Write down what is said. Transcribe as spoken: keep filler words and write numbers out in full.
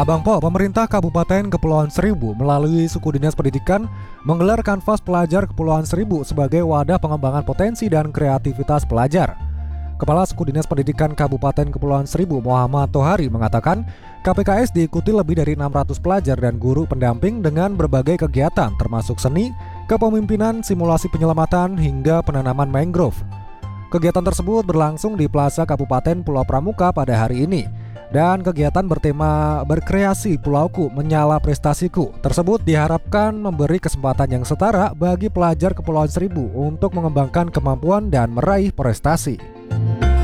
Abang Po, pemerintah Kabupaten Kepulauan Seribu melalui Suku Dinas Pendidikan menggelar Kanvas Pelajar Kepulauan Seribu sebagai wadah pengembangan potensi dan kreativitas pelajar. Kepala Suku Dinas Pendidikan Kabupaten Kepulauan Seribu Muhammad Tohari mengatakan K P K S diikuti lebih dari enam ratus pelajar dan guru pendamping dengan berbagai kegiatan termasuk seni, kepemimpinan, simulasi penyelamatan, hingga penanaman mangrove. Kegiatan tersebut berlangsung di Plaza Kabupaten Pulau Pramuka pada hari ini. Dan kegiatan bertema berkreasi Pulauku Menyala Prestasiku tersebut diharapkan memberi kesempatan yang setara bagi pelajar Kepulauan Seribu untuk mengembangkan kemampuan dan meraih prestasi.